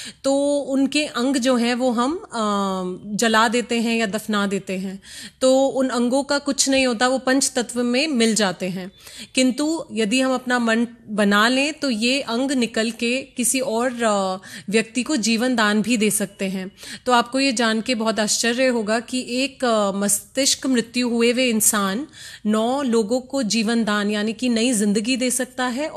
तो उनके अंग जो हैं वो हम जला देते हैं या दफना देते हैं, तो उन अंगों का कुछ नहीं होता, वो पंच तत्व में मिल जाते हैं। किंतु यदि हम अपना मन बना लें तो ये अंग निकल के किसी और व्यक्ति को जीवन दान भी दे सकते हैं। तो आपको ये जान के बहुत आश्चर्य होगा कि एक मस्तिष्क मृत्यु हुए हुए इंसान 9 लोगों को जीवन दान यानी कि नई जिंदगी दे सकता है।